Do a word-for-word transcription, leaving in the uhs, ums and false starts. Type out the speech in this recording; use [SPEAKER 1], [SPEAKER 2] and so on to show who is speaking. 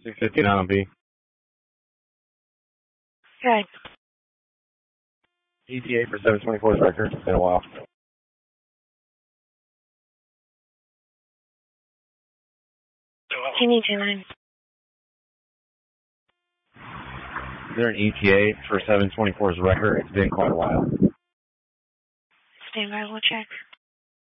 [SPEAKER 1] six fifty-nine on B.
[SPEAKER 2] Good.
[SPEAKER 1] E T A for seven twenty-four's record. It's been a while.
[SPEAKER 2] T V two nine.
[SPEAKER 1] Is there an E T A for seven twenty-four's record? It's been quite a while.
[SPEAKER 2] Stand by, we'll check.